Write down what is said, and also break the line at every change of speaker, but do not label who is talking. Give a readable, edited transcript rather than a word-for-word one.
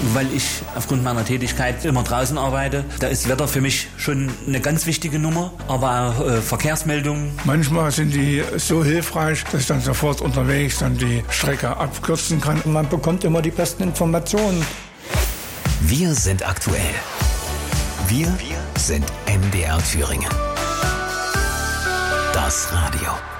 weil ich aufgrund meiner Tätigkeit immer draußen arbeite. Da ist Wetter für mich schon eine ganz wichtige Nummer, aber auch Verkehrsmeldungen.
Manchmal sind die so hilfreich, dass ich dann sofort unterwegs dann die Strecke abkürzen kann.
Man bekommt immer die besten Informationen.
Wir sind aktuell. Wir sind MDR Thüringen. Das Radio.